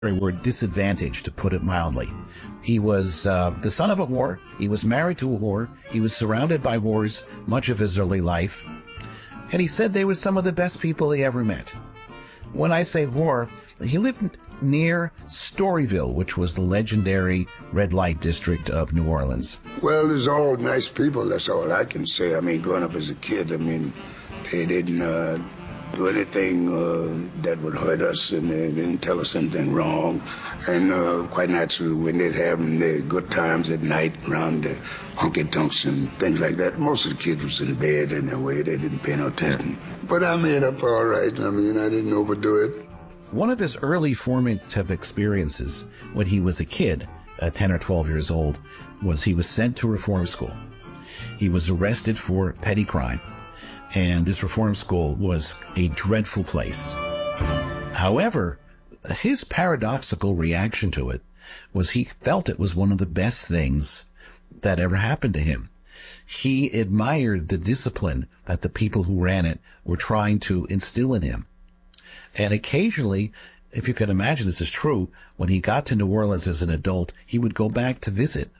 were disadvantaged, to put it mildly. He was the son of a whore. He was married to a whore. He was surrounded by whores much of his early life. And he said they were some of the best people he ever met. When I say whore, he lived near Storyville, which was the legendary red light district of New Orleans. Well, there's all nice people, that's all I can say. I mean, growing up as a kid, I mean, they didn't do anything that would hurt us, and they didn't tell us anything wrong. And quite naturally, when they'd having their good times at night around the honky-tonks and things like that, most of the kids was in bed in their way. They didn't pay no attention. But I made up all right. I mean, I didn't overdo it. One of his early formative experiences when he was a kid, 10 or 12 years old, was he was sent to reform school. He was arrested for petty crime. And this reform school was a dreadful place. However, his paradoxical reaction to it was he felt it was one of the best things that ever happened to him. He admired the discipline that the people who ran it were trying to instill in him. And occasionally, if you can imagine this is true, when he got to New Orleans as an adult, he would go back to visit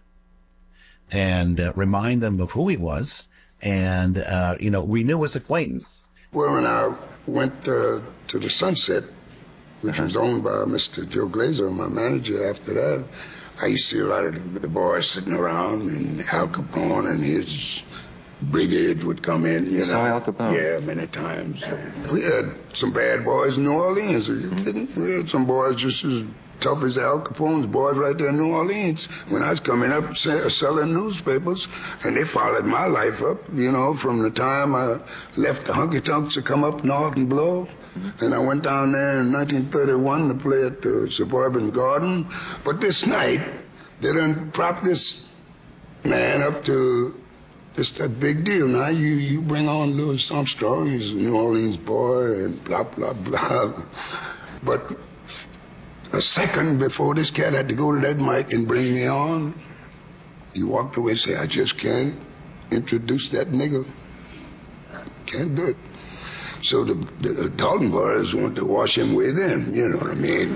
and remind them of who he was and, renew his acquaintance. Well, when I went to the Sunset, which was owned by Mr. Joe Glazer, my manager after that, I used to see a lot of the boys sitting around, and Al Capone and his brigade would come in, you know. Saw Al Capone? Yeah, many times. We had some bad boys in New Orleans. Are you kidding? We had some boys just as tough as Al Capone's boys right there in New Orleans. When I was coming up selling newspapers, and they followed my life up, you know, from the time I left the honky tonks to come up north and blow. And I went down there in 1931 to play at the Suburban Garden. But this night, they done propped this man up to just a big deal. Now you bring on Louis Armstrong, he's a New Orleans boy, and blah, blah, blah. But a second before this cat had to go to that mic and bring me on, he walked away and said, I just can't introduce that nigga. Can't do it. So the Dalton boys want to wash him with him, you know what I mean?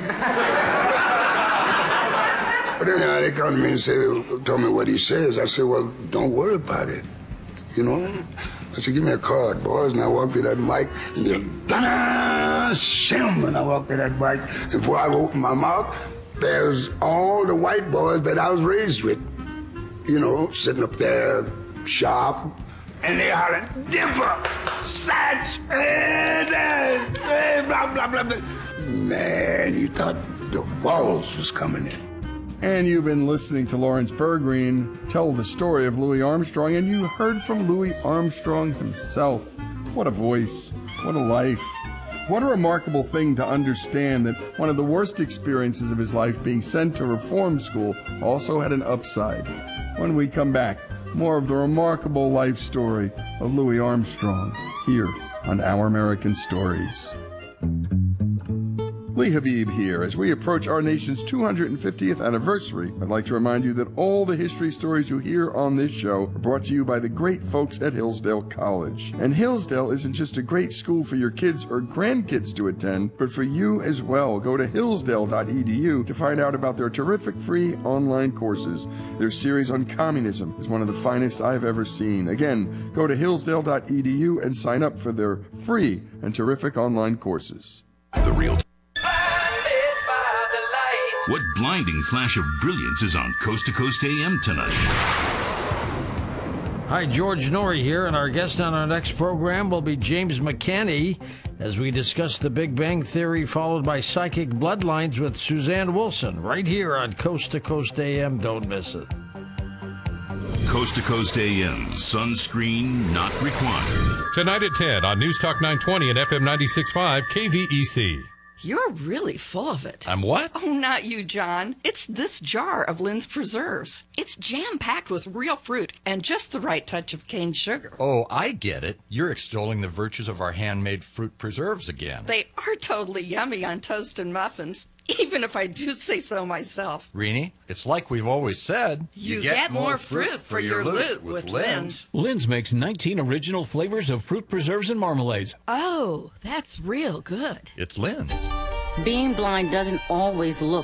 But anyhow, they come to me and told me what he says. I said, well, don't worry about it, you know? I said, give me a card, boys. And I walked to that mic, and you da-da, shim, and I walked to that mic. And before I opened my mouth, there's all the white boys that I was raised with, you know, sitting up there, sharp, and they hollering, Dipper, Satch, blah, blah, blah, blah. Man, you thought the walls was coming in. And you've been listening to Lawrence Bergreen tell the story of Louis Armstrong, and you heard from Louis Armstrong himself. What a voice. What a life. What a remarkable thing to understand that one of the worst experiences of his life, being sent to reform school, also had an upside. When we come back, more of the remarkable life story of Louis Armstrong here on Our American Stories. Lee Habib here. As we approach our nation's 250th anniversary, I'd like to remind you that all the history stories you hear on this show are brought to you by the great folks at Hillsdale College. And Hillsdale isn't just a great school for your kids or grandkids to attend, but for you as well. Go to hillsdale.edu to find out about their terrific free online courses. Their series on communism is one of the finest I've ever seen. Again, go to hillsdale.edu and sign up for their free and terrific online courses. The Real. What blinding flash of brilliance is on Coast to Coast AM tonight? Hi, George Norrie here, and our guest on our next program will be James McCanney as we discuss the Big Bang Theory, followed by Psychic Bloodlines with Suzanne Wilson, right here on Coast to Coast AM. Don't miss it. Coast to Coast AM, sunscreen not required. Tonight at 10 on News Talk 920 and FM 96.5 KVEC. You're really full of it. I'm what? Oh, not you, John. It's this jar of Lynn's Preserves. It's jam-packed with real fruit and just the right touch of cane sugar. Oh, I get it. You're extolling the virtues of our handmade fruit preserves again. They are totally yummy on toast and muffins, even if I do say so myself. Rini, it's like we've always said. You get more fruit for your loot with Lynn's. Lynn's makes 19 original flavors of fruit preserves and marmalades. Oh, that's real good. It's Lynn's. Being blind doesn't always look